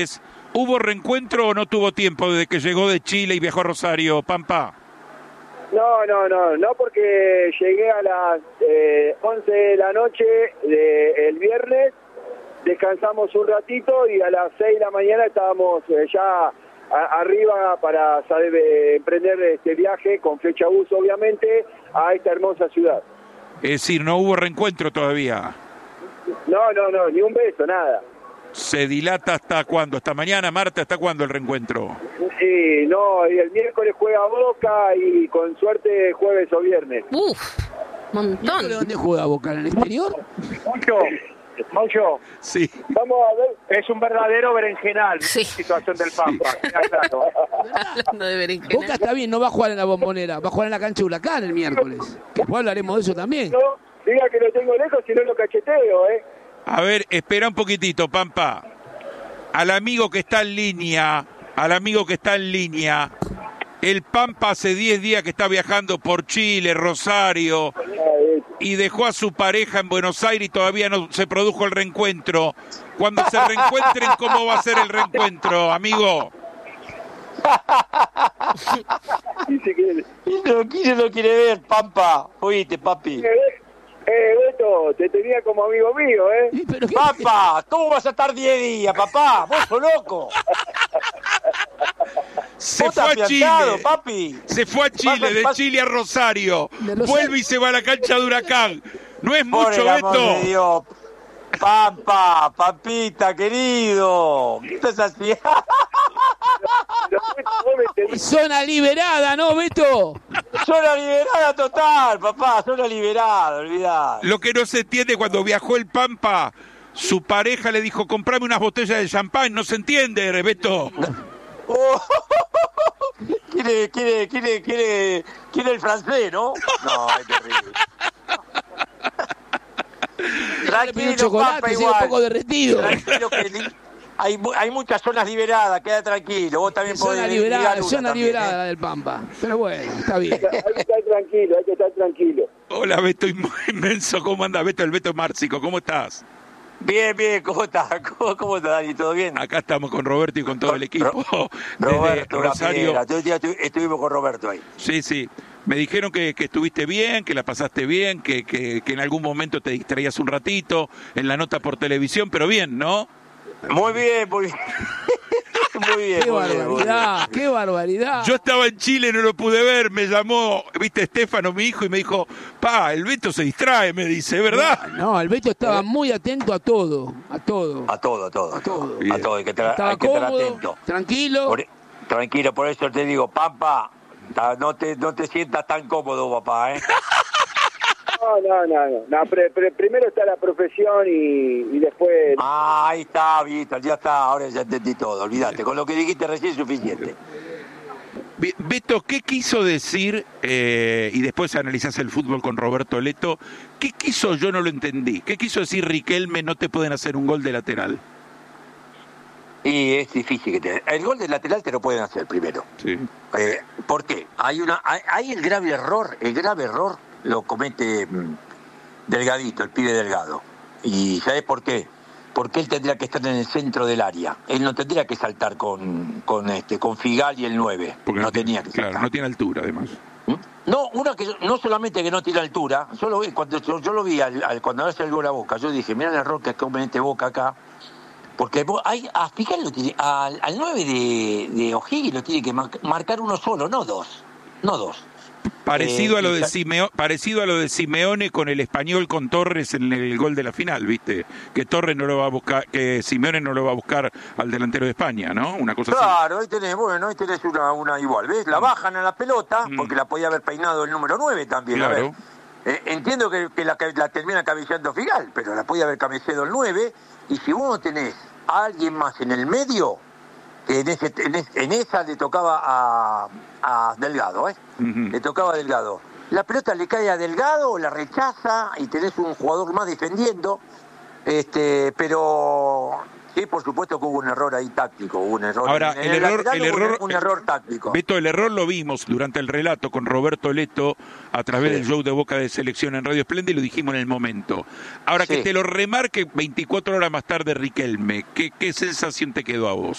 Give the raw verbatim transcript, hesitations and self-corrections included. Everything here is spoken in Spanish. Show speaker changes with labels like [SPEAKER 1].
[SPEAKER 1] ¿Hubo reencuentro o no tuvo tiempo desde que llegó de Chile y viajó a Rosario, Pampa?
[SPEAKER 2] No, no, no, no porque llegué a las eh, once de la noche de, el viernes, descansamos un ratito y a las seis de la mañana estábamos eh, ya a, arriba para saber, eh, emprender este viaje con fecha bus obviamente a esta hermosa ciudad.
[SPEAKER 1] Es decir, no hubo reencuentro todavía.
[SPEAKER 2] No, no, no, ni un beso, nada.
[SPEAKER 1] ¿Se dilata hasta cuándo? ¿Hasta mañana, Marta? ¿Hasta cuándo el reencuentro?
[SPEAKER 2] Sí, no, y el miércoles juega Boca y con suerte jueves o viernes.
[SPEAKER 3] Uf, montón.
[SPEAKER 4] ¿Dónde juega Boca? ¿En el exterior?
[SPEAKER 2] Mucho, mucho.
[SPEAKER 1] Sí.
[SPEAKER 2] Vamos a ver, es un verdadero berenjenal
[SPEAKER 3] Sí.
[SPEAKER 2] la situación del Pampa. Queda claro.
[SPEAKER 3] Hablando de berenjena.
[SPEAKER 4] Boca está bien, no va a jugar en la Bombonera, va a jugar en la cancha de Huracán el miércoles. Después hablaremos de eso también.
[SPEAKER 2] No, diga que lo tengo lejos, si no lo cacheteo, ¿eh?
[SPEAKER 1] A ver, espera un poquitito, Pampa. Al amigo que está en línea, al amigo que está en línea, el Pampa hace diez días que está viajando por Chile, Rosario, y dejó a su pareja en Buenos Aires y todavía no se produjo el reencuentro. Cuando se reencuentren, ¿cómo va a ser el reencuentro, amigo?
[SPEAKER 5] ¿Quién no lo quiere ver, Pampa? Oíste, papi.
[SPEAKER 2] Eh, Beto, te tenía como amigo mío, ¿eh?
[SPEAKER 4] ¿Pero qué?
[SPEAKER 5] Papá, ¿cómo vas a estar diez días, papá? Vos sos loco.
[SPEAKER 1] Se
[SPEAKER 5] Vos
[SPEAKER 1] fue a
[SPEAKER 5] estás
[SPEAKER 1] Chile,
[SPEAKER 5] plantado, papi.
[SPEAKER 1] se fue a Chile,
[SPEAKER 5] Vas a-
[SPEAKER 1] de
[SPEAKER 5] vas-
[SPEAKER 1] Chile a Rosario,
[SPEAKER 4] De Rosario.
[SPEAKER 1] vuelve y se va a la cancha de Huracán. No es
[SPEAKER 5] Por
[SPEAKER 1] mucho,
[SPEAKER 5] el amor
[SPEAKER 1] Beto.
[SPEAKER 5] de Dios. Pampa, papita, querido. ¿Qué estás haciendo?
[SPEAKER 2] Pero, Beto, vos me tenés-
[SPEAKER 4] Zona liberada, ¿no, Beto?
[SPEAKER 5] Zona liberada total, papá. Zona liberada, olvidá.
[SPEAKER 1] Lo que no se entiende cuando viajó el Pampa, su pareja le dijo, comprame unas botellas de champán. No se entiende, Beto.
[SPEAKER 5] Oh, quiere, quiere, quiere, quiere, quiere el francés, ¿no? No, es terrible.
[SPEAKER 4] Le pidió
[SPEAKER 5] Tranquilo,
[SPEAKER 4] chocolate,
[SPEAKER 5] Pampa,
[SPEAKER 4] se
[SPEAKER 5] igual.
[SPEAKER 4] un poco derretido.
[SPEAKER 5] Tranquilo que li- hay, mu- hay muchas zonas liberadas, queda tranquilo. Vos también podés
[SPEAKER 4] Zona
[SPEAKER 5] ligar
[SPEAKER 4] liberada,
[SPEAKER 5] una
[SPEAKER 4] zona
[SPEAKER 5] también,
[SPEAKER 4] liberada
[SPEAKER 5] ¿eh?
[SPEAKER 4] la del Pampa. Pero bueno, está bien.
[SPEAKER 2] hay que estar tranquilo, hay que estar tranquilo.
[SPEAKER 1] Hola, Beto inmenso. ¿Cómo anda, Beto? El Beto Márcico, ¿cómo estás?
[SPEAKER 5] Bien, bien, ¿cómo estás? ¿Cómo, cómo estás, Dani? ¿Todo bien?
[SPEAKER 1] Acá estamos con Roberto y con todo el equipo. Desde
[SPEAKER 5] Roberto,
[SPEAKER 1] Rosario.
[SPEAKER 5] Rosario. Todo el día estu- estuvimos con Roberto ahí.
[SPEAKER 1] Sí, sí. Me dijeron que, que estuviste bien, que la pasaste bien, que, que, que en algún momento te distraías un ratito en la nota por televisión, pero bien, ¿no?
[SPEAKER 5] Muy bien, muy bien. Muy bien,
[SPEAKER 4] Qué
[SPEAKER 5] muy bien, muy bien.
[SPEAKER 4] barbaridad, qué barbaridad.
[SPEAKER 1] Yo estaba en Chile, no lo pude ver, me llamó, viste, Estefano, mi hijo, y me dijo, pa, el Beto se distrae, me dice, ¿verdad?
[SPEAKER 4] No, el Beto estaba muy atento a todo, a todo.
[SPEAKER 5] A todo, a todo, a todo. A todo, hay que estar,
[SPEAKER 4] Estaba
[SPEAKER 5] hay que estar
[SPEAKER 4] cómodo,
[SPEAKER 5] atento.
[SPEAKER 4] tranquilo.
[SPEAKER 5] Por- tranquilo, por eso te digo, Pampa, ta- no te, no te sientas tan cómodo, papá, ¿eh?
[SPEAKER 2] No, no, no, no. no pre- pre- primero está la profesión y, y después...
[SPEAKER 5] Ah, ahí está, Víctor, ya está, ahora ya entendí todo, olvídate, con lo que dijiste recién es suficiente.
[SPEAKER 1] Be- Beto, ¿qué quiso decir, eh, y después analizás el fútbol con Roberto Leto, qué quiso, yo no lo entendí, qué quiso decir Riquelme, no te pueden hacer un gol de lateral?
[SPEAKER 5] Y es difícil que te... El gol del lateral te lo pueden hacer primero.
[SPEAKER 1] Sí.
[SPEAKER 5] Eh, ¿Por qué? Hay una, hay, hay el grave error, el grave error lo comete mm, Delgadito, el pibe Delgado. ¿Y sabes por qué? Porque él tendría que estar en el centro del área. Él no tendría que saltar con, con este, con Figal y el nueve.
[SPEAKER 1] Porque
[SPEAKER 5] no
[SPEAKER 1] tiene-
[SPEAKER 5] tenía que saltar.
[SPEAKER 1] Claro, no tiene altura, además.
[SPEAKER 5] ¿Mm? No, una que no solamente que no tiene altura, solo vi- cuando yo, yo lo vi al, al- cuando hace el gol a Boca, yo dije, mira el error que comete Boca acá, porque Bo- hay, a Figal lo tiene, al, al nueve de, de O'Higgins lo tiene que mar- marcar uno solo, no dos, no dos.
[SPEAKER 1] Parecido
[SPEAKER 5] Eh,
[SPEAKER 1] a lo de
[SPEAKER 5] y-
[SPEAKER 1] Simeo- parecido a lo de Simeone con el Español, con Torres en el gol de la final, ¿viste? Que Torres no lo va a buscar, que Simeone no lo va a buscar al delantero de España, ¿no? Una cosa así.
[SPEAKER 5] Claro, ahí tenés, bueno, ahí tenés una, una igual, ¿ves? La bajan a la pelota,
[SPEAKER 1] Mm.
[SPEAKER 5] porque la podía haber peinado el número nueve también, a
[SPEAKER 1] Claro.
[SPEAKER 5] ver. Eh, entiendo que, que la, que la termina cabeceando Figal, pero la podía haber cabeceado el nueve, y si vos no tenés a alguien más en el medio, que en, ese, en, es- en esa le tocaba a, a Delgado, ¿eh?
[SPEAKER 1] Ujú.
[SPEAKER 5] Le tocaba a Delgado. La pelota le cae a Delgado, la rechaza, y tenés un jugador más defendiendo, este, pero Sí, por supuesto que hubo un error ahí táctico, hubo un error.
[SPEAKER 1] Ahora,
[SPEAKER 5] en
[SPEAKER 1] el,
[SPEAKER 5] el,
[SPEAKER 1] error,
[SPEAKER 5] lateral
[SPEAKER 1] el
[SPEAKER 5] hubo
[SPEAKER 1] error,
[SPEAKER 5] un, un error táctico.
[SPEAKER 1] Beto, el error lo vimos durante el relato con Roberto Leto a través
[SPEAKER 5] Sí.
[SPEAKER 1] del show de Boca de Selección en Radio Esplenda y lo dijimos en el momento. Ahora
[SPEAKER 5] Sí.
[SPEAKER 1] que te lo remarque veinticuatro horas más tarde Riquelme, ¿qué, qué sensación te quedó a vos?